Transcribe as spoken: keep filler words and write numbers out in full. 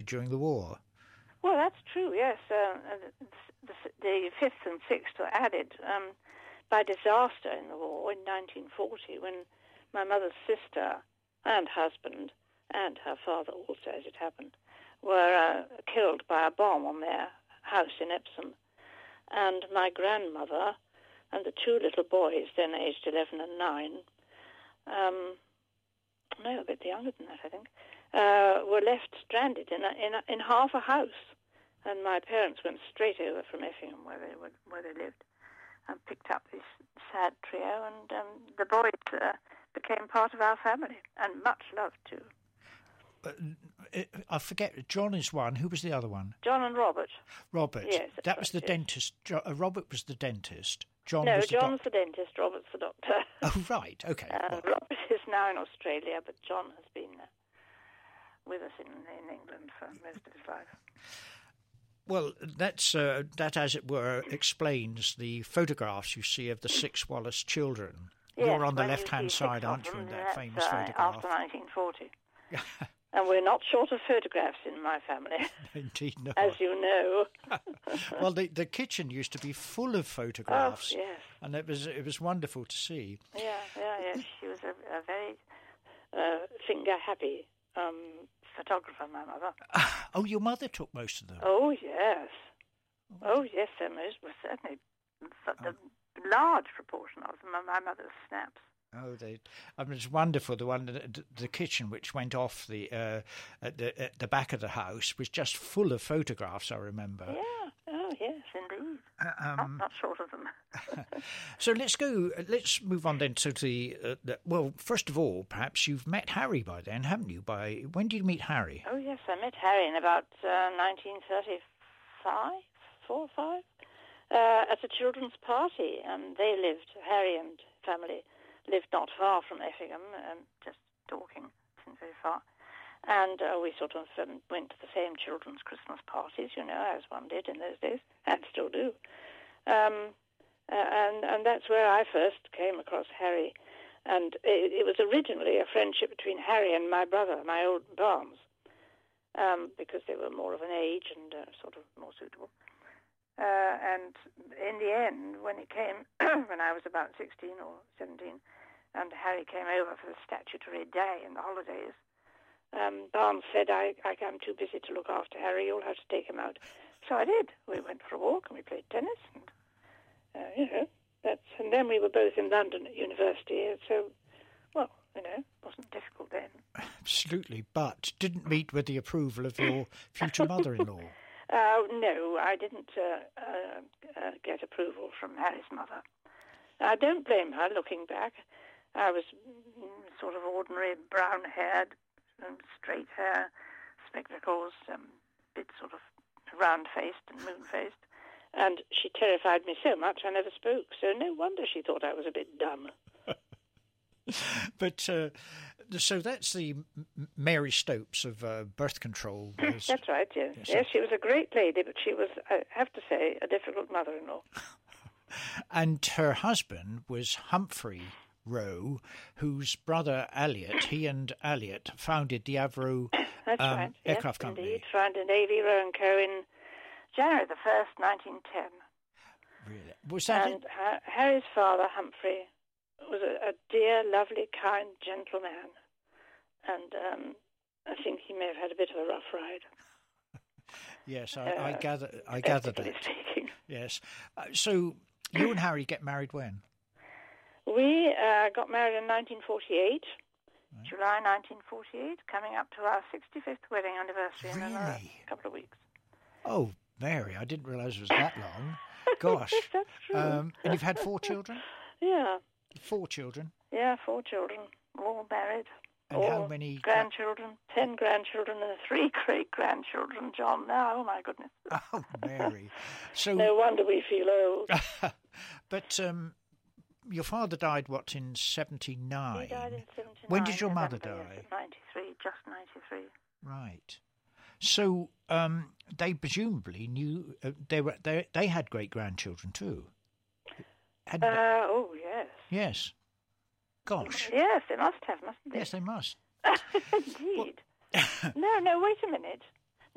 during the war. Well, that's true, yes. Uh, the, the fifth and sixth were added um, by disaster in the war in nineteen forty, when my mother's sister and husband, and her father also, as it happened, were uh, killed by a bomb on their house in Epsom. And my grandmother and the two little boys, then aged eleven and nine, um, no, a bit younger than that, I think, uh, were left stranded in a, in, a, in half a house. And my parents went straight over from Effingham, where they were, where they lived, and picked up this sad trio. And um, the boys uh, became part of our family, and much loved too. Uh, I forget. John is one. Who was the other one? John and Robert. Robert. Yes, that right, was the yes. dentist. Jo- uh, Robert was the dentist. John no, was the John's doc- the dentist. Robert's the doctor. Oh, right. Okay. Uh, well. Robert is now in Australia, but John has been uh, with us in, in England for most of his life. Well, that's uh, that, as it were, explains the photographs you see of the six Wallace children. Yes, You're on the when you left-hand see side, six aren't of you, in them, that that's, famous uh, photograph? After nineteen forty. And we're not short of photographs in my family. Indeed not. As you know. Well, the the kitchen used to be full of photographs. Oh, yes. And it was it was wonderful to see. Yeah, yeah, yes. She was a, a very uh, finger-happy um, photographer, my mother. Oh, your mother took most of them? Oh, yes. Oh, yes, there most were certainly the oh. large proportion of them are my mother's snaps. Oh, they! I mean, it's wonderful. The one, the, the kitchen, which went off the uh, at the at the back of the house, was just full of photographs. I remember. Yeah. Oh, yes, indeed. Uh, um, not, not short of them. So let's go. Let's move on then to the, uh, the. Well, first of all, perhaps you've met Harry by then, haven't you? By when did you meet Harry? Oh, yes, I met Harry in about uh, nineteen thirty-five, four or five, uh, at a children's party. Um, they lived, Harry and family. lived not far from Effingham, um, just talking, isn't very far. And uh, we sort of um, went to the same children's Christmas parties, you know, as one did in those days, and still do. Um, uh, and, and that's where I first came across Harry. And it, it was originally a friendship between Harry and my brother, my old Barnes, um, because they were more of an age and uh, sort of more suitable. Uh, and in the end, when he came, when I was about sixteen or seventeen, and Harry came over for the statutory day in the holidays, um, Barnes said, I, I, I'm too busy to look after Harry, you'll have to take him out. So I did. We went for a walk and we played tennis, and, uh, you know, that's, and then we were both in London at university, so, well, you know, it wasn't difficult then. Absolutely, but didn't meet with the approval of your future mother-in-law. Uh, no, I didn't uh, uh, uh, get approval from Harry's mother. I don't blame her, looking back. I was mm, sort of ordinary, brown-haired, um, straight hair, spectacles, um, bit sort of round-faced and moon-faced. And she terrified me so much I never spoke, so no wonder she thought I was a bit dumb. But, uh, so that's the Mary Stopes of uh, birth control. Was... That's right, yes. Yes, yes, she was a great lady, but she was, I have to say, a difficult mother-in-law. And her husband was Humphrey Roe, whose brother Elliot, he and Elliot founded the Avro That's um, right. Aircraft yes, Company. Indeed, founded A V Roe and Co. in January the first, nineteen ten. Really? Was that And it? ha- Harry's father, Humphrey, was a, a dear, lovely, kind, gentle man. And um, I think he may have had a bit of a rough ride. Yes, I, uh, I gather. I gather that. Speaking. Yes. Uh, so you and Harry get married when? We uh, got married in nineteen forty-eight, Right. July nineteen forty-eight, coming up to our sixty-fifth wedding anniversary in a Really? couple of weeks. Oh, Mary, I didn't realise it was that long. Gosh. That's true. Um, and you've had four children? Yeah. Four children. Yeah, four children, all married. And all how many grandchildren? Ten grandchildren and three great-grandchildren, John, now. Oh, my goodness. Oh, Mary. So, No wonder we feel old. but um, your father died, what, in seventy-nine? He died in seventy-nine. When did your mother November, die? yes, ninety-three, just ninety-three. Right. So um, they presumably knew uh, they were they they had great grandchildren too. Had Uh, oh, yes. yes. Gosh. Yes, they must have, mustn't they? Yes, they must. Indeed. no, no, wait a minute.